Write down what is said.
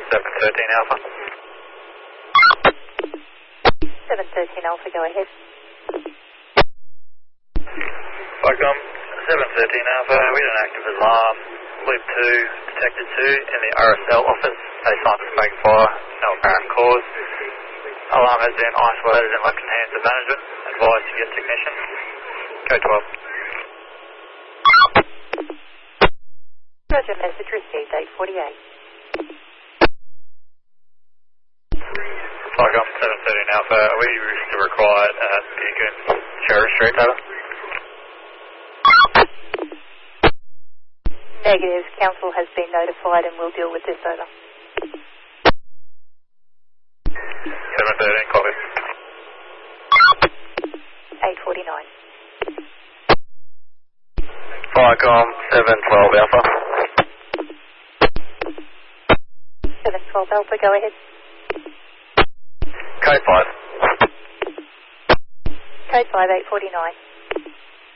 713 Alpha. 713 Alpha, go ahead. Welcome, 713 Alpha, we had an active alarm, loop 2, detected 2 in the RSL office, a silent smoke fire, no apparent cause. Alarm has been isolated and left in hands of management, advised to get technician. Code 12. Roger, message received, 848. Welcome, 713 Alpha, are we still required at Beacon Cherry Street, Taylor? Negative, council has been notified and will deal with this, over. 713, copy. 849. Viacom 712 Alpha. 712 Alpha, go ahead. Code 5. Code 5, 849.